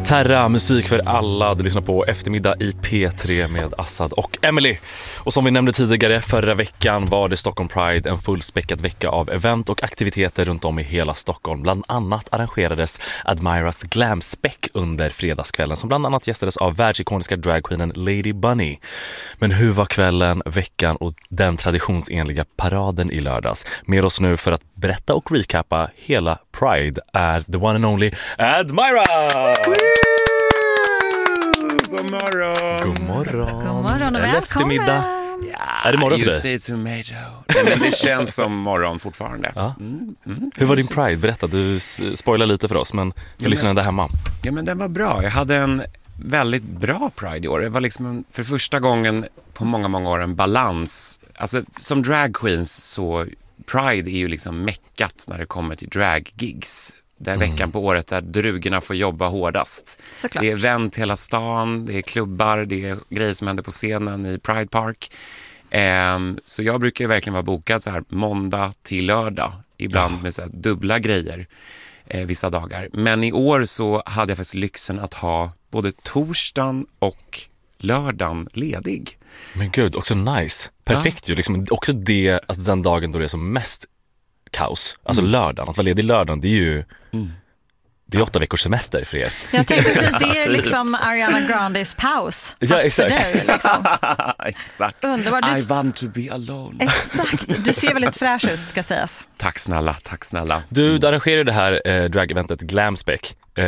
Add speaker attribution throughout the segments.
Speaker 1: Terra, musik för alla. Du lyssnar på Eftermiddag i P3 med Assad och Emily. Och som vi nämnde tidigare, förra veckan var det Stockholm Pride, en fullspäckad vecka av event och aktiviteter runt om i hela Stockholm. Bland annat arrangerades Admiras Glamspec under fredagskvällen, som bland annat gästades av världsikoniska dragqueenen Lady Bunny. Men hur var kvällen, veckan och den traditionsenliga paraden i lördags? Med oss nu för att berätta och recappa hela Pride är the one and only Admira!
Speaker 2: God morgon!
Speaker 1: God morgon!
Speaker 3: God morgon och
Speaker 1: Eller
Speaker 3: välkommen!
Speaker 1: eftermiddag.
Speaker 2: Ja,
Speaker 1: Är det morgon för
Speaker 2: you
Speaker 1: dig?
Speaker 2: say tomato. Men det känns som morgon fortfarande.
Speaker 1: Ja. Hur var din Pride? Berätta, du spoilar lite för oss, men för lyssnarna där hemma.
Speaker 2: Ja, men den var bra. Jag hade en väldigt bra Pride i år. Det var liksom för första gången på många, många år en balans. Alltså, som drag queens så Pride är ju liksom meckat när det kommer till drag-gigs. Det är veckan på året där drugorna får jobba hårdast.
Speaker 3: Såklart.
Speaker 2: Det är event hela stan, det är klubbar, det är grejer som händer på scenen i Pride Park. Så jag brukar ju verkligen vara bokad så här måndag till lördag. Ibland med så här dubbla grejer vissa dagar. Men i år så hade jag faktiskt lyxen att ha både torsdagen och lördagen ledig.
Speaker 1: Men gud, också nice. Perfekt ju. Liksom, också det, alltså den dagen då det är som mest kaos. Alltså lördagen, att vara ledig lördagen, det är ju det är 8 veckors semester för er.
Speaker 3: Jag tänkte precis, det är liksom Ariana Grandes paus.
Speaker 1: Ja,
Speaker 3: Fast
Speaker 1: exakt.
Speaker 3: för dig liksom.
Speaker 2: Exakt.
Speaker 3: Underbart.
Speaker 2: I want to be alone.
Speaker 3: Exakt, du ser väldigt fräsch ut ska sägas.
Speaker 2: Tack snälla, tack snälla.
Speaker 1: Du arrangerar det här drag-eventet Glamspec.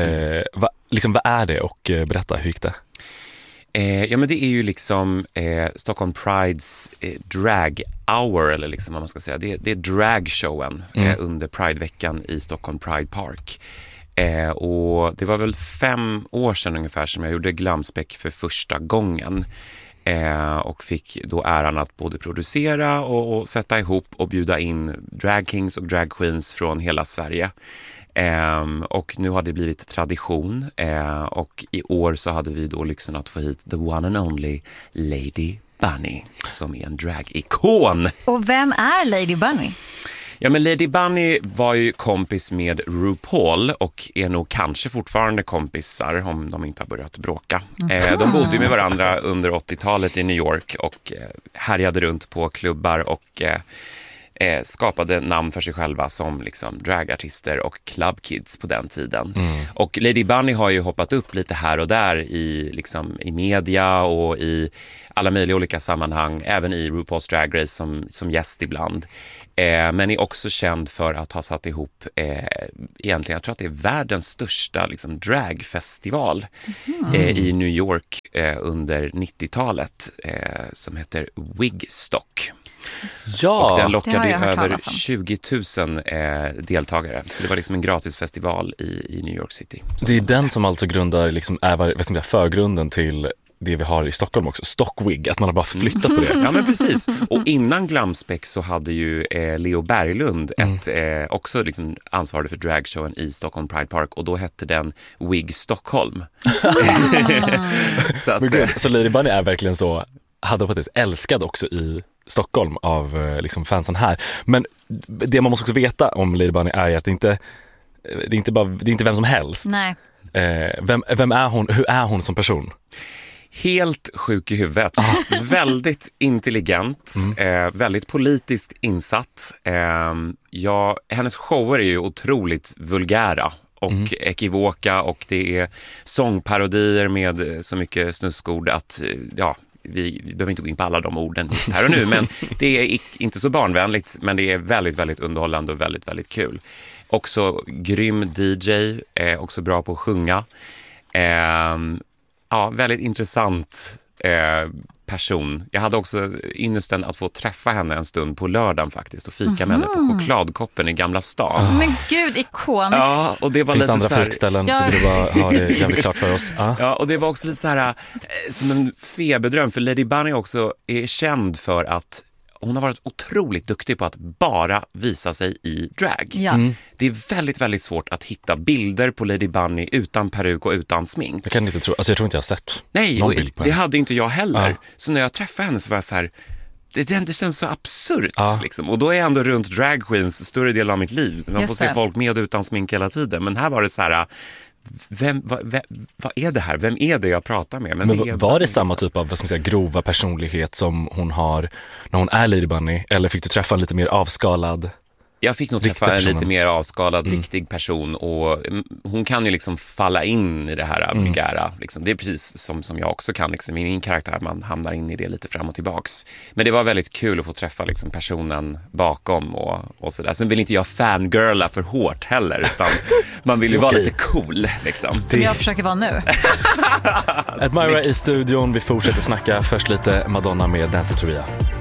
Speaker 1: Vad är det och berätta, hur gick det?
Speaker 2: Ja, men det är ju liksom Stockholm Prides drag hour, eller liksom vad man ska säga. Det är dragshowen under Pride-veckan i Stockholm Pride Park. Och det var väl 5 år sedan ungefär som jag gjorde Glamspec för första gången. Och fick då äran att både producera och sätta ihop och bjuda in drag kings och drag queens från hela Sverige. Och nu har det blivit tradition, och i år så hade vi då lyxen att få hit the one and only Lady Bunny, som är en drag-ikon.
Speaker 3: Och vem är Lady Bunny?
Speaker 2: Ja, men Lady Bunny var ju kompis med RuPaul och är nog kanske fortfarande kompisar om de inte har börjat bråka. De bodde ju med varandra under 80-talet i New York och härjade runt på klubbar och skapade namn för sig själva som liksom dragartister och clubkids på den tiden. Och Lady Bunny har ju hoppat upp lite här och där i media och i alla möjliga olika sammanhang, även i RuPaul's Drag Race som gäst ibland. Men är också känd för att ha satt ihop egentligen, jag tror att det är världens största liksom dragfestival i New York under 90-talet som heter Wigstock.
Speaker 1: Ja,
Speaker 2: Och den
Speaker 3: Det
Speaker 2: lockade
Speaker 3: har jag hört
Speaker 2: över
Speaker 3: talas om.
Speaker 2: 20 000 deltagare. Så det var liksom en gratisfestival i New York City.
Speaker 1: det är den som alltså grundar, liksom, är förgrunden till det vi har i Stockholm också, Stockwig, att man har bara flyttat på det.
Speaker 2: Ja, men precis. Och innan Glamspec så hade ju Leo Berglund också liksom ansvarade för dragshowen i Stockholm Pride Park, och då hette den Wig Stockholm. Så att,
Speaker 1: Men gud, så Lady Bunny är verkligen så, hade faktiskt älskad också i Stockholm av liksom fansen här. Men det man måste också veta om Lady Bunny är att det är inte vem som helst.
Speaker 3: Nej.
Speaker 1: Vem är hon? Hur är hon som person?
Speaker 2: helt sjuk i huvudet. Väldigt intelligent, väldigt politiskt insatt. Hennes shower är ju otroligt vulgära och ekivoka, och det är sångparodier med så mycket snuskord att vi behöver inte gå in på alla de orden just här och nu, men det är inte så barnvänligt, men det är väldigt, väldigt underhållande och väldigt, väldigt kul. Också grym DJ, också bra på att sjunga. Väldigt intressant person. Jag hade också ynnesten att få träffa henne en stund på lördagen faktiskt och fika med henne på Chokladkoppen i Gamla stan.
Speaker 3: Men gud, ikoniskt.
Speaker 2: Ja, och det var
Speaker 1: finns
Speaker 2: lite
Speaker 1: andra
Speaker 2: så här,
Speaker 1: flyktställen, vi vill bara ha det jävligt klart för oss.
Speaker 2: Ja, och det var också lite så här som en feberdröm, för Lady Bunny också är känd för att hon har varit otroligt duktig på att bara visa sig i drag.
Speaker 3: Ja.
Speaker 2: Det är väldigt, väldigt svårt att hitta bilder på Lady Bunny utan peruk och utan smink.
Speaker 1: Jag kan inte tro, alltså jag tror inte jag har sett
Speaker 2: Nej,
Speaker 1: någon
Speaker 2: och
Speaker 1: bild på
Speaker 2: det
Speaker 1: henne.
Speaker 2: hade inte jag heller.
Speaker 1: Ja.
Speaker 2: Så när jag träffade henne så var jag så här, det känns så absurt liksom. Och då är jag ändå runt drag queens större del av mitt liv. Man
Speaker 3: Just
Speaker 2: får se
Speaker 3: det.
Speaker 2: folk med och utan smink hela tiden. Men här var det så här vad är det här? Vem är det jag pratar med?
Speaker 1: Men var det samma typ av grova personlighet som hon har när hon är Lady Bunny? Eller fick du träffa en lite mer avskalad?
Speaker 2: Jag fick nog träffa en lite mer avskalad, riktig person, och hon kan ju liksom falla in i det här vulgära. Liksom. Det är precis som jag också kan liksom, i min karaktär, man hamnar in i det lite fram och tillbaks. Men det var väldigt kul att få träffa liksom, personen bakom och sådär. Sen vill inte jag fangirla för hårt heller, utan man vill ju vara lite cool. Liksom.
Speaker 3: Som jag försöker vara nu.
Speaker 1: Admira i studion, vi fortsätter snacka. Först lite Madonna med Danceteria.